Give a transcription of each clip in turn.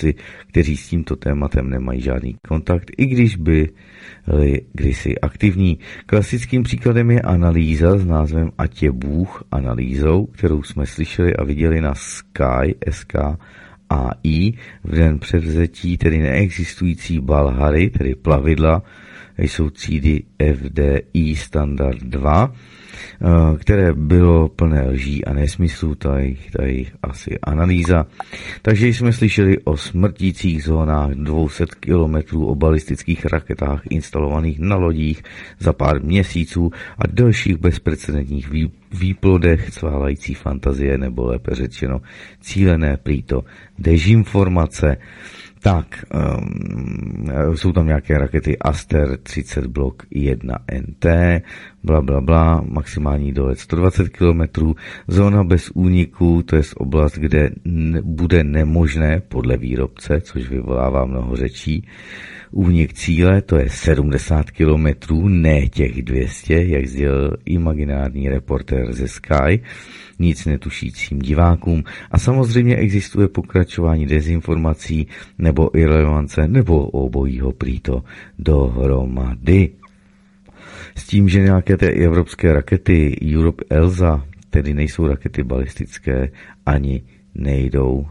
tvůrci, kteří s tímto tématem nemají žádný kontakt, i když byli kdysi aktivní. Klasickým příkladem je analýza s názvem Ať je Bůh analýzou, kterou jsme slyšeli a viděli na Sky, SKAI, v den převzetí tedy neexistující Balhary, tedy plavidla, jsou třídy FDI Standard 2, které bylo plné lží a nesmyslů, tady asi analýza. Takže jsme slyšeli o smrtících zónách 200 kilometrů, o balistických raketách instalovaných na lodích za pár měsíců a dalších bezprecedentních výplodech cválající fantazie, nebo lépe řečeno cílené prýto dezinformace. Tak, jsou tam nějaké rakety Aster 30 blok 1NT, blablabla, maximální dolet 120 km, zóna bez úniku, to je oblast, kde bude nemožné podle výrobce, což vyvolává mnoho řečí, únik cíle, to je 70 km, ne těch 200, jak sdělil imaginární reportér ze Sky, nic netušícím divákům. A samozřejmě existuje pokračování dezinformací nebo irelevance nebo obojího prýto dohromady. S tím, že nějaké ty evropské rakety Europe ELSA, tedy nejsou rakety balistické, ani nejdou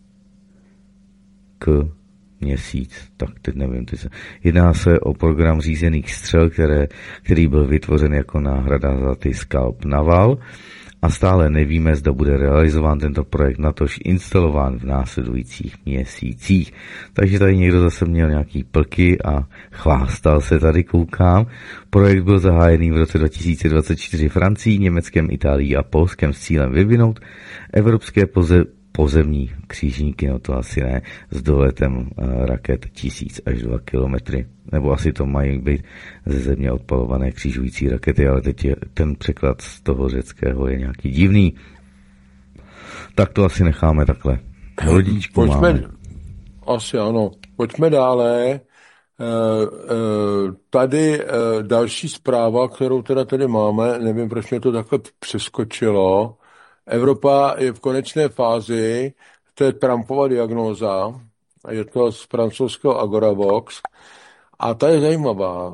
k měsíc. Tak teď nevím. Jedná se o program řízených střel, který byl vytvořen jako náhrada za ty Scalp Naval, a stále nevíme, zda bude realizován tento projekt, natož instalován v následujících měsících. Takže tady někdo zase měl nějaký plky a chvástal se, tady koukám. Projekt byl zahájený v roce 2024 Francií, Německem, Itálií a Polskem s cílem vyvinout evropské pozemní křížníky, no to asi ne, s doletem raket 1000 až 2 kilometry. Nebo asi to mají být ze země odpalované křižující rakety, ale teď ten překlad z toho řeckého je nějaký divný. Tak to asi necháme takhle. Lodičku máme. Asi ano. Pojďme dále. Tady další zpráva, kterou teda tady máme, nevím, proč mě to takhle přeskočilo. Evropa je v konečné fázi, to je Trumpova diagnóza, je to z francouzského Agoravox, a ta je zajímavá.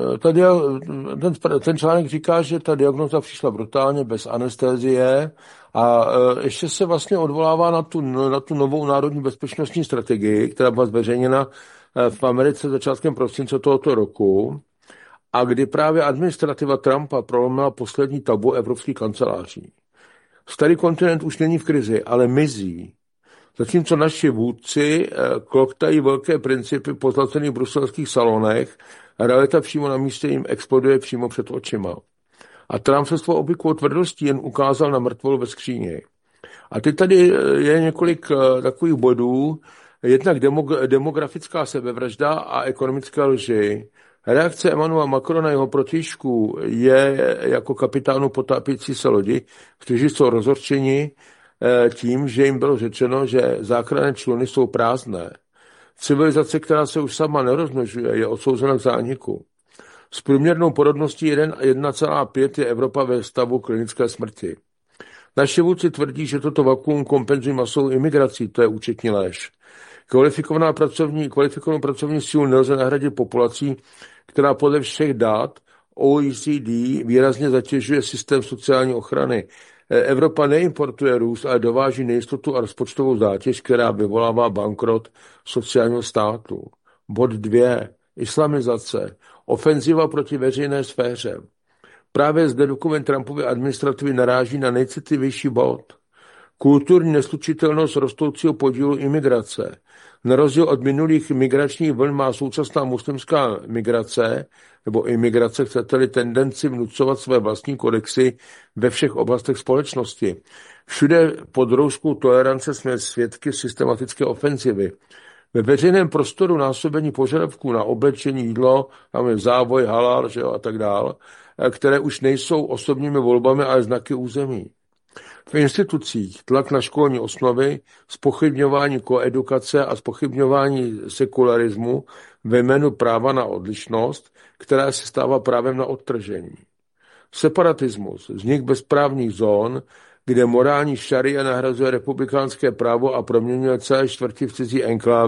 Ten článek říká, že ta diagnóza přišla brutálně, bez anestézie, a ještě se vlastně odvolává na tu novou národní bezpečnostní strategii, která byla zveřejněna v Americe začátkem prosince tohoto roku, a kdy právě administrativa Trumpa prolomila poslední tabu evropských kanceláří. Starý kontinent už není v krizi, ale mizí. Zatímco naši vůdci kloktají velké principy pozlacených bruselských salonech, realita přímo na místě jim exploduje přímo před očima. A Trump se svou obvyklou tvrdostí jen ukázal na mrtvolu ve skříni. A teď tady je několik takových bodů, jednak demografická sebevražda a ekonomické lži. Reakce Emmanuela Macrona, jeho protějšků, je jako kapitánu potápějící se lodi, kteří jsou rozhořčeni tím, že jim bylo řečeno, že záchranné čluny jsou prázdné. Civilizace, která se už sama nerozmnožuje, je odsouzena k zániku. S průměrnou porodností 1,5 je Evropa ve stavu klinické smrti. Naši vůdci tvrdí, že toto vakuum kompenzují masovou imigrací, to je účetní lež. Kvalifikovanou pracovní sílu nelze nahradit populací, která podle všech dat OECD výrazně zatěžuje systém sociální ochrany. Evropa neimportuje růst, ale dováží nejistotu a rozpočtovou zátěž, která vyvolává bankrot sociálního státu. Bod 2. Islamizace. Ofenziva proti veřejné sféře. Právě zde dokument Trumpovy administrativy naráží na nejcitlivější bod. Kulturní neslučitelnost rostoucího podílu imigrace. Na rozdíl od minulých migračních vln má současná muslimská migrace, nebo imigrace, chcete-li, tendenci vnucovat své vlastní kodexy ve všech oblastech společnosti. Všude pod rouškou tolerance jsme svědky systematické ofenzivy. Ve veřejném prostoru násobení požadavků na oblečení, jídlo, máme závoj, halal, že jo, a tak dál, které už nejsou osobními volbami, ale znaky území. V institucích tlak na školní osnovy, zpochybňování koedukace a zpochybňování sekularismu ve jménu práva na odlišnost, která se stává právem na odtržení. Separatismus, vznik bezprávních zón, kde morální šaria nahrazuje republikánské právo a proměňuje celé čtvrti v cizí enklávy,